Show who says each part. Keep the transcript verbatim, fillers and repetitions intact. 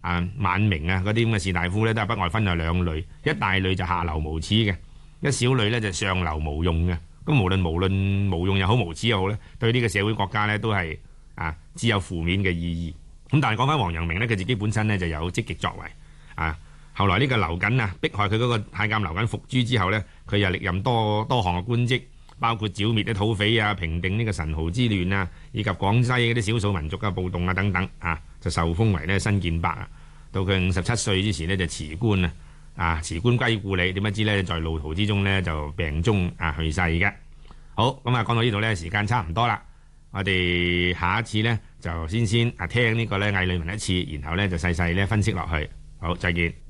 Speaker 1: 啊晚明啊嗰啲咁嘅士大夫咧，都係不外分有兩類，一大類就下流無恥嘅，一小類咧就上流無用嘅。咁無論無論無用又好無恥又好咧，對呢個社會國家咧都係啊只有負面嘅意義。咁但係講翻王陽明咧，佢自己本身咧就有積極作為啊。後來呢個劉瑾啊，迫害佢嗰個太監劉瑾伏誅之後呢，佢又歷任多多項嘅官職，包括剿滅啲土匪啊、平定呢個陳豪之亂啊，以及廣西嗰啲少數民族嘅暴動啊等等啊，就受封為呢新建伯啊。到佢五十七歲之時呢，就辭官啊，啊辭官歸故里，點不知呢，在路途之中呢，就病終啊去世嘅。好，咁啊講到呢度呢，時間差唔多啦，我哋下一次呢，就先先啊聽呢個呢魏呂文一次，然後呢，就細細呢分析落去。好，再見。